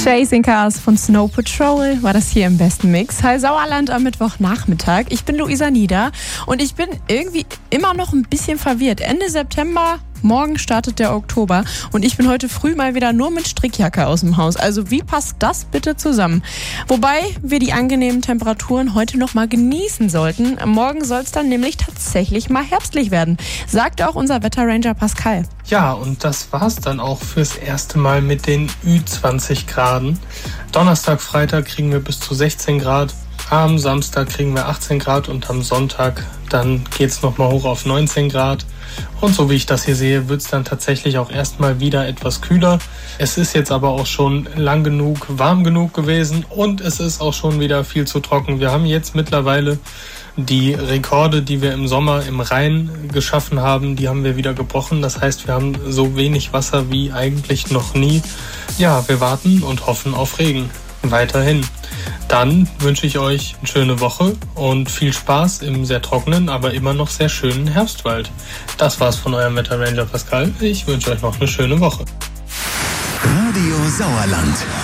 Chasing Cars von Snow Patrol war das hier im besten Mix. Hi Sauerland am Mittwochnachmittag. Ich bin Luisa Nieder und ich bin irgendwie immer noch ein bisschen verwirrt. Ende September, morgen startet der Oktober und ich bin heute früh mal wieder nur mit Strickjacke aus dem Haus. Also wie passt das bitte zusammen? Wobei wir die angenehmen Temperaturen heute noch mal genießen sollten. Morgen soll es dann nämlich tatsächlich mal herbstlich werden, sagt auch unser Wetterranger Pascal. Ja, und das war's dann auch fürs erste Mal mit den Ü20 Graden. Donnerstag, Freitag kriegen wir bis zu 16 Grad. Am Samstag kriegen wir 18 Grad und am Sonntag dann geht's nochmal hoch auf 19 Grad. Und so wie ich das hier sehe, wird's dann tatsächlich auch erstmal wieder etwas kühler. Es ist jetzt aber auch schon lang genug, warm genug gewesen und es ist auch schon wieder viel zu trocken. Wir haben jetzt mittlerweile die Rekorde, die wir im Sommer im Rhein geschaffen haben, die haben wir wieder gebrochen. Das heißt, wir haben so wenig Wasser wie eigentlich noch nie. Ja, wir warten und hoffen auf Regen. Weiterhin. Dann wünsche ich euch eine schöne Woche und viel Spaß im sehr trockenen, aber immer noch sehr schönen Herbstwald. Das war's von eurem Wetterranger Pascal. Ich wünsche euch noch eine schöne Woche. Radio Sauerland.